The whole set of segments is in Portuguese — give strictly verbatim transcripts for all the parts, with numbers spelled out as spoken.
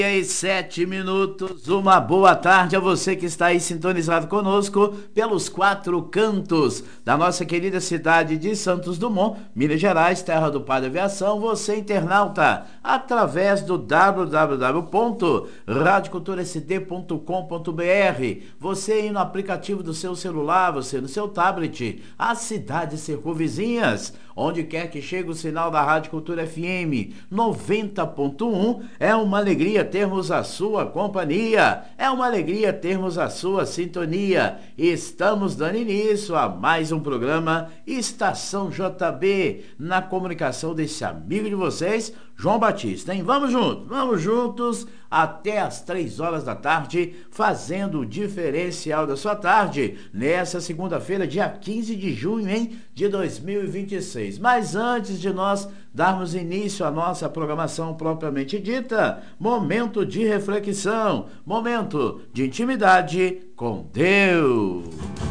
E sete minutos, uma boa tarde a você que está aí sintonizado conosco pelos quatro cantos da nossa querida cidade de Santos Dumont, Minas Gerais, terra do Pai da Aviação. Você internauta, através do w w w ponto rádio cultura s d ponto com ponto b r, você aí no aplicativo do seu celular, você no seu tablet, as cidades circunvizinhas, onde quer que chegue o sinal da Rádio Cultura F M noventa ponto um, é uma alegria termos a sua companhia, é uma alegria termos a sua sintonia. Estamos dando início a mais um programa Estação J B, na comunicação desse amigo de vocês, João Batista, hein? Vamos juntos, vamos juntos até as três horas da tarde, fazendo o diferencial da sua tarde, nessa segunda-feira, dia quinze de junho, hein, de dois mil e vinte e seis. Mas antes de nós darmos início à nossa programação propriamente dita, momento de reflexão, momento de intimidade com Deus.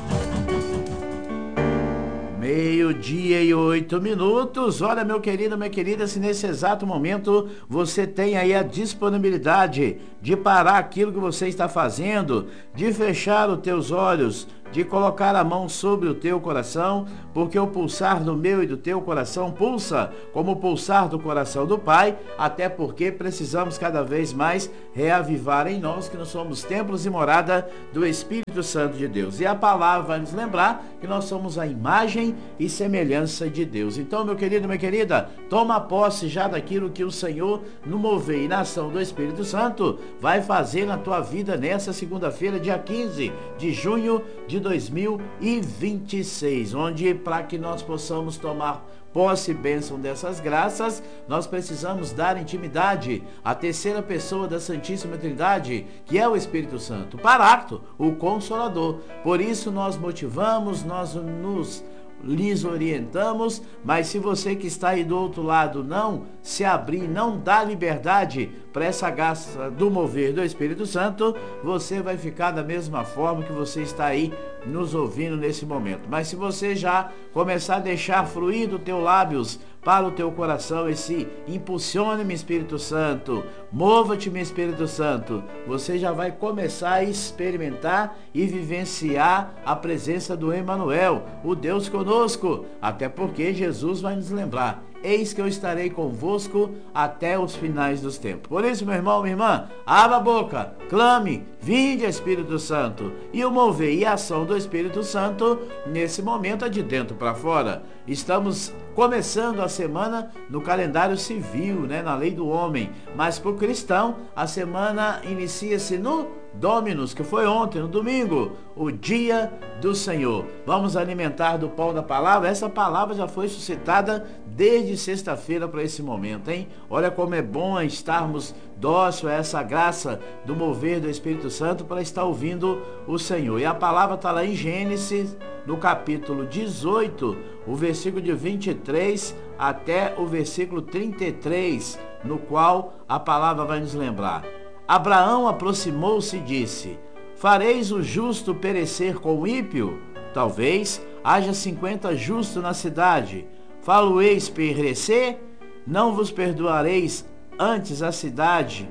Meio-dia e oito minutos. Olha, meu querido, minha querida, se nesse exato momento você tem aí a disponibilidade de parar aquilo que você está fazendo, de fechar os teus olhos, de colocar a mão sobre o teu coração, porque o pulsar do meu e do teu coração pulsa como o pulsar do coração do Pai, até porque precisamos cada vez mais reavivar em nós que nós somos templos e morada do Espírito Santo de Deus. E a palavra vai nos lembrar que nós somos a imagem e semelhança de Deus. Então, meu querido, minha querida, toma posse já daquilo que o Senhor, no mover e na ação do Espírito Santo, vai fazer na tua vida nessa segunda-feira, dia quinze de junho de dois mil e vinte e seis, onde, para que nós possamos tomar posse e bênção dessas graças, nós precisamos dar intimidade à terceira pessoa da Santíssima Trindade, que é o Espírito Santo, Paráclito, o Consolador. Por isso nós motivamos, nós nos lhes orientamos, mas se você que está aí do outro lado não se abrir, não dá liberdade para essa graça do mover do Espírito Santo, você vai ficar da mesma forma que você está aí nos ouvindo nesse momento. Mas se você já começar a deixar fluir do teu lábios para o teu coração esse impulsione-me, Espírito Santo, mova-te, meu Espírito Santo, você já vai começar a experimentar e vivenciar a presença do Emmanuel, o Deus conosco, até porque Jesus vai nos lembrar: eis que eu estarei convosco até os finais dos tempos. Por isso, meu irmão, minha irmã, abra a boca, clame, vinde, Espírito Santo. E o mover e a ação do Espírito Santo, nesse momento, é de dentro para fora. Estamos começando a semana no calendário civil, né, na lei do homem. Mas para o cristão, a semana inicia-se no Dominus, que foi ontem, no domingo, o dia do Senhor. Vamos alimentar do pão da palavra. Essa palavra já foi suscitada desde sexta-feira para esse momento, hein? Olha como é bom estarmos dócil a essa graça do mover do Espírito Santo para estar ouvindo o Senhor. E a palavra está lá em Gênesis, no capítulo dezoito, o versículo de vinte e três até o versículo trinta e três, no qual a palavra vai nos lembrar: Abraão aproximou-se e disse: fareis o justo perecer com o ímpio? Talvez haja cinquenta justos na cidade. Falo-eis perecer? Não vos perdoareis antes a cidade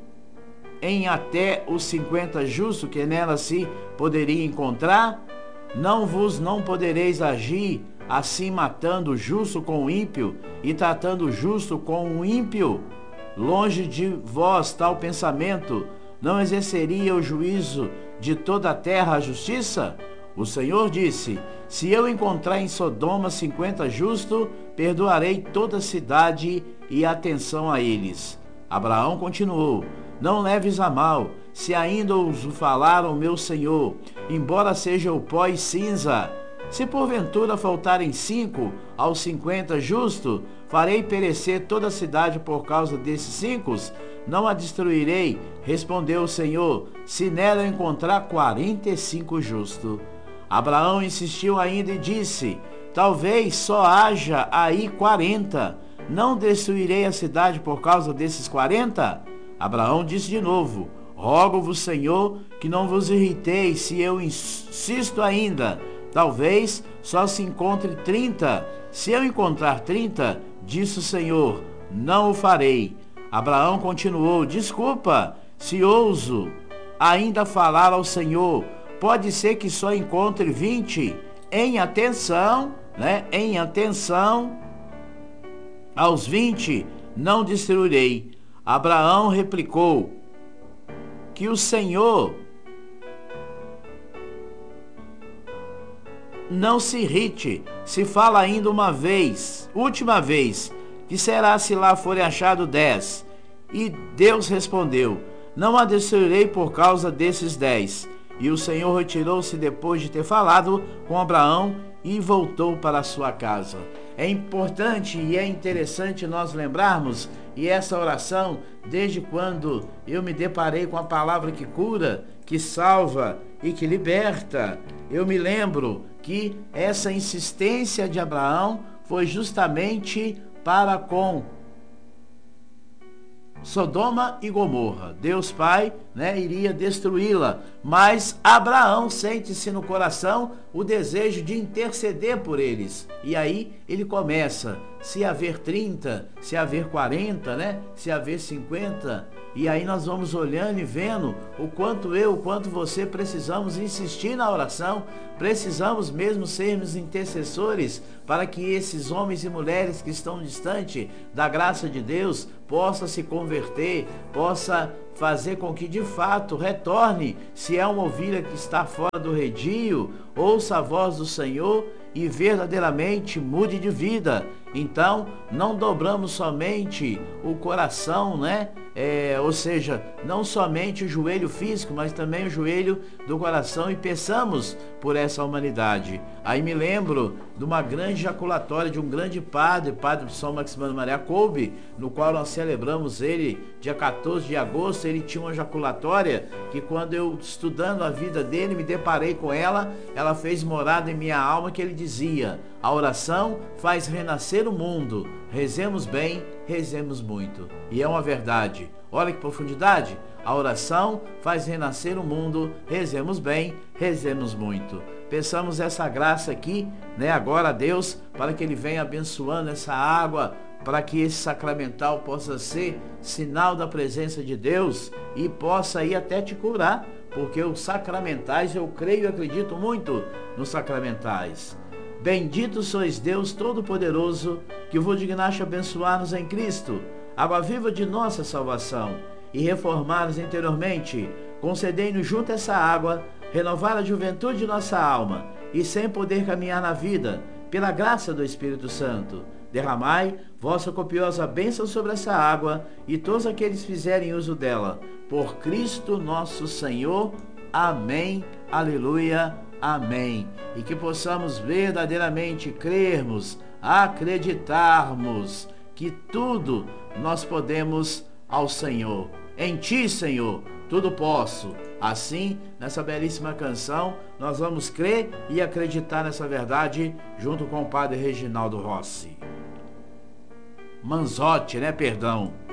em até os cinquenta justos que nela se poderia encontrar? Não vos não podereis agir assim, matando o justo com o ímpio e tratando o justo com o ímpio? Longe de vós tal pensamento. Não exerceria o juízo de toda a terra a justiça? O Senhor disse: se eu encontrar em Sodoma cinquenta justos, perdoarei toda a cidade e atenção a eles. Abraão continuou: não leves a mal, se ainda ouso falar ao meu Senhor, embora seja o pó e cinza. Se porventura faltarem cinco aos cinquenta justos, farei perecer toda a cidade por causa desses cinco? Não a destruirei, respondeu o Senhor, se nela eu encontrar quarenta e cinco justos. Abraão insistiu ainda e disse: talvez só haja aí quarenta. Não destruirei a cidade por causa desses quarenta? Abraão disse de novo: rogo-vos, Senhor, que não vos irriteis se eu insisto ainda. Talvez só se encontre trinta. Se eu encontrar trinta, disse o Senhor, não o farei. Abraão continuou: desculpa se ouso ainda falar ao Senhor. Pode ser que só encontre vinte. Em atenção, né? Em atenção aos vinte não destruirei. Abraão replicou: que o Senhor não se irrite se fala ainda uma vez, última vez, que será se lá forem achado dez. E Deus respondeu: não a destruirei por causa desses dez. E o Senhor retirou-se depois de ter falado com Abraão e voltou para a sua casa. É importante e é interessante nós lembrarmos, e essa oração, desde quando eu me deparei com a palavra que cura, que salva e que liberta, eu me lembro que essa insistência de Abraão foi justamente para com Sodoma e Gomorra. Deus Pai, né, iria destruí-la, mas Abraão sente-se no coração o desejo de interceder por eles. E aí ele começa: se haver trinta, se haver quarenta, né, se haver cinquenta. E aí nós vamos olhando e vendo o quanto eu, o quanto você precisamos insistir na oração, precisamos mesmo sermos intercessores para que esses homens e mulheres que estão distante da graça de Deus possam se converter, possa fazer com que de fato retorne, se é uma ovelha que está fora do redil, ouça a voz do Senhor e verdadeiramente mude de vida. Então, não dobramos somente o coração, né? É, ou seja, não somente o joelho físico, mas também o joelho do coração, e peçamos por essa humanidade. Aí me lembro de uma grande jaculatória de um grande padre, padre São Maximiliano Maria Kolbe, no qual nós celebramos ele dia quatorze de agosto. Ele tinha uma jaculatória que, quando eu, estudando a vida dele, me deparei com ela, ela fez morada em minha alma, que ele dizia: a oração faz renascer o mundo, rezemos bem, rezemos muito. E é uma verdade. Olha que profundidade. A oração faz renascer o mundo, rezemos bem, rezemos muito. Peçamos essa graça aqui, né, agora a Deus, para que Ele venha abençoando essa água, para que esse sacramental possa ser sinal da presença de Deus e possa ir até te curar, porque os sacramentais, eu creio e acredito muito nos sacramentais. Bendito sois Deus Todo-Poderoso, que vos dignaste abençoar-nos em Cristo, água viva de nossa salvação, e reformar-nos interiormente. Concedei-nos junto a essa água renovar a juventude de nossa alma, e sem poder caminhar na vida, pela graça do Espírito Santo, derramai vossa copiosa bênção sobre essa água, e todos aqueles que fizerem uso dela, por Cristo nosso Senhor. Amém. Aleluia. Amém. E que possamos verdadeiramente crermos, acreditarmos que tudo nós podemos ao Senhor. Em Ti, Senhor, tudo posso. Assim, nessa belíssima canção, nós vamos crer e acreditar nessa verdade junto com o Padre Reginaldo Rossi. Manzotti, né? Perdão.